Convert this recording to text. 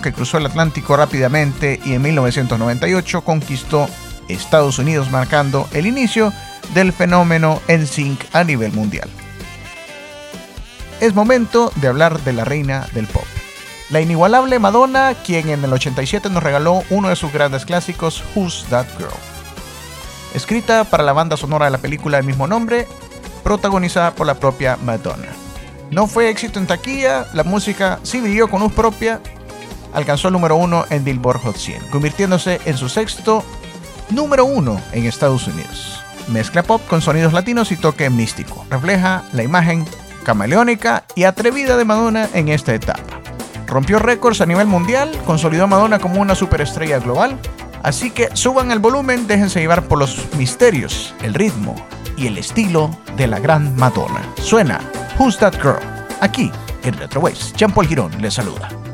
que cruzó el Atlántico rápidamente y en 1998 conquistó Estados Unidos, marcando el inicio del fenómeno NSYNC a nivel mundial. Es momento de hablar de la reina del pop, la inigualable Madonna, quien en el 87 nos regaló uno de sus grandes clásicos, Who's That Girl? Escrita para la banda sonora de la película del mismo nombre, protagonizada por la propia Madonna. No fue éxito en taquilla, la música sí brilló con luz propia, alcanzó el número 1 en Billboard Hot 100, convirtiéndose en su sexto número 1 en Estados Unidos. Mezcla pop con sonidos latinos y toque místico. Refleja la imagen camaleónica y atrevida de Madonna en esta etapa. Rompió récords a nivel mundial, consolidó a Madonna como una superestrella global. Así que suban el volumen, déjense llevar por los misterios, el ritmo y el estilo de la gran Madonna. Suena Who's That Girl, aquí en Retro Waves. Jean Paul Girón les saluda.